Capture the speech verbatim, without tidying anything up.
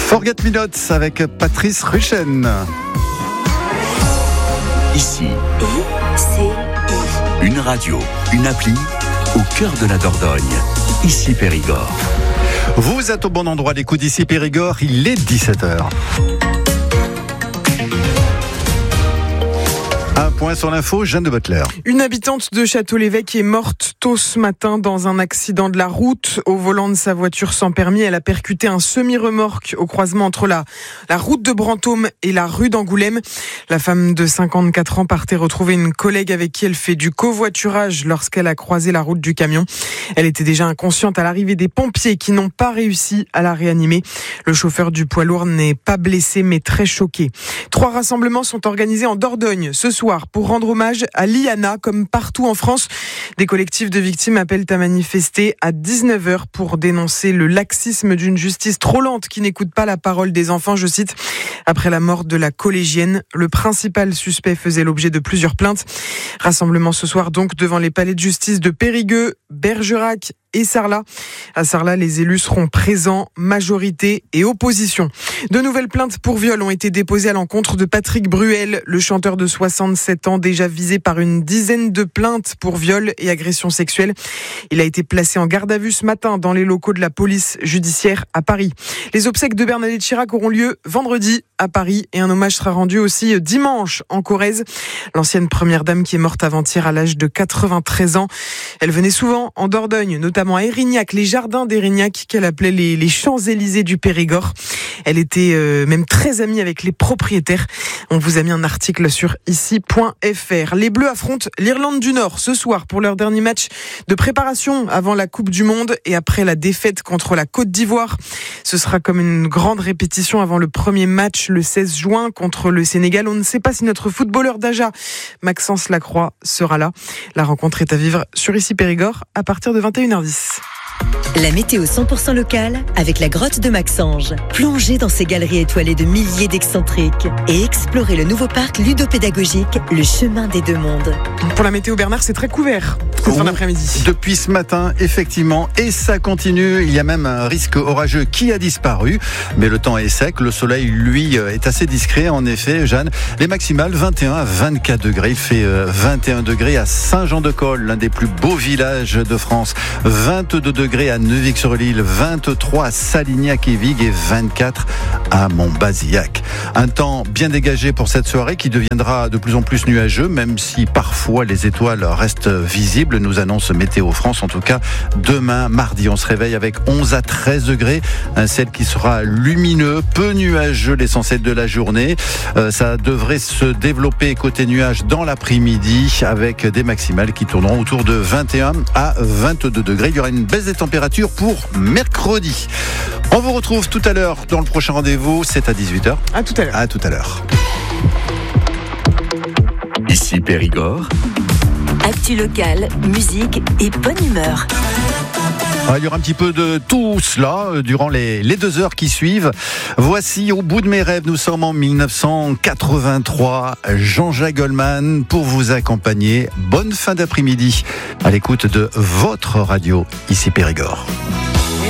Forget Me Not avec Patrice Ruchen. Ici, I C I. une radio, une appli au cœur de la Dordogne. Ici Périgord. Vous êtes au bon endroit, l'écoute d'ici Périgord, il est dix-sept heures. Un point sur l'info, Jeanne de Butler. Une habitante de Château-l'Évêque est morte tôt ce matin dans un accident de la route. Au volant de sa voiture sans permis, elle a percuté un semi-remorque au croisement entre la, la route de Brantôme et la rue d'Angoulême. La femme de cinquante-quatre ans partait retrouver une collègue avec qui elle fait du covoiturage lorsqu'elle a croisé la route du camion. Elle était déjà inconsciente à l'arrivée des pompiers qui n'ont pas réussi à la réanimer. Le chauffeur du poids lourd n'est pas blessé mais très choqué. Trois rassemblements sont organisés en Dordogne ce soir pour rendre hommage à Liana, comme partout en France. Des collectifs de victimes appellent à manifester à dix-neuf heures pour dénoncer le laxisme d'une justice trop lente qui n'écoute pas la parole des enfants, je cite. Après la mort de la collégienne, le principal suspect faisait l'objet de plusieurs plaintes. Rassemblement ce soir donc devant les palais de justice de Périgueux, Bergerac et Sarlat. À Sarlat, les élus seront présents, majorité et opposition. De nouvelles plaintes pour viol ont été déposées à l'encontre de Patrick Bruel, le chanteur de soixante-sept ans, déjà visé par une dizaine de plaintes pour viol et agression sexuelle. Il a été placé en garde à vue ce matin dans les locaux de la police judiciaire à Paris. Les obsèques de Bernadette Chirac auront lieu vendredi à Paris et un hommage sera rendu aussi dimanche en Corrèze. L'ancienne première dame qui est morte avant-hier à l'âge de quatre-vingt-treize ans. Elle venait souvent en Dordogne, notamment à Érignac, les jardins d'Érignac qu'elle appelait les, les Champs-Élysées du Périgord. Elle était euh, même très amie avec les propriétaires. On vous a mis un article sur ici point f r. Les Bleus affrontent l'Irlande du Nord ce soir pour leur dernier match de préparation avant la Coupe du Monde et après la défaite contre la Côte d'Ivoire. Ce sera comme une grande répétition avant le premier match le seize juin contre le Sénégal. On ne sait pas si notre footballeur d'Aja, Maxence Lacroix, sera là. La rencontre est à vivre sur ici Périgord à partir de vingt et une heures dix. La météo cent pour cent locale avec la grotte de Maxange. Plongez dans ces galeries étoilées de milliers d'excentriques et explorez le nouveau parc ludopédagogique, le chemin des deux mondes. Pour la météo, Bernard, c'est très couvert cette fin d'après-midi. Depuis ce matin, effectivement, et ça continue. Il y a même un risque orageux qui a disparu, mais le temps est sec. Le soleil, lui, est assez discret. En effet, Jeanne, les maximales vingt et un à vingt-quatre degrés. Il fait vingt et un degrés à Saint-Jean-de-Col, l'un des plus beaux villages de France. vingt-deux degrés à Neuvix-sur-l'Île, vingt-trois à Salignac-et-Vigues et vingt-quatre à Montbazillac. Un temps bien dégagé pour cette soirée qui deviendra de plus en plus nuageux, même si parfois les étoiles restent visibles, nous annonce Météo France. En tout cas, demain, mardi, on se réveille avec onze à treize degrés, un ciel qui sera lumineux, peu nuageux l'essentiel de la journée. Euh, ça devrait se développer côté nuages dans l'après-midi avec des maximales qui tourneront autour de vingt et un à vingt-deux degrés. Il y aura une baisse des températures pour mercredi. On vous retrouve tout à l'heure dans le prochain rendez-vous, c'est à dix-huit heures. À tout à l'heure. À tout à l'heure. Ici Périgord. Actu locale, musique et bonne humeur. Il y aura un petit peu de tout cela durant les, les deux heures qui suivent. Voici Au bout de mes rêves. Nous sommes en mille neuf cent quatre-vingt-trois. Jean-Jacques Goldman pour vous accompagner. Bonne fin d'après-midi à l'écoute de votre radio, ici Périgord.